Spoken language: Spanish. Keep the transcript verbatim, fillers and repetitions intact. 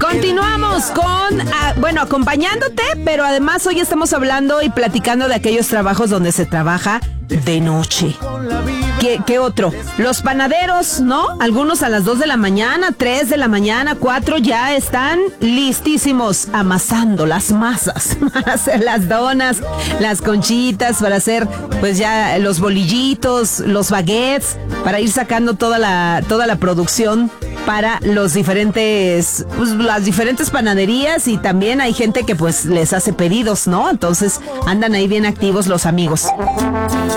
Continuamos con, ah, bueno, acompañándote, pero además hoy estamos hablando y platicando de aquellos trabajos donde se trabaja de noche. ¿Qué, qué otro? Los panaderos, ¿no? Algunos a las dos de la mañana, tres de la mañana, cuatro ya están listísimos amasando las masas para hacer las donas, las conchitas, para hacer pues ya los bolillitos, los baguettes, para ir sacando toda la, toda la producción para los diferentes, pues, las diferentes panaderías, y también hay gente que pues les hace pedidos, ¿no? Entonces andan ahí bien activos los amigos.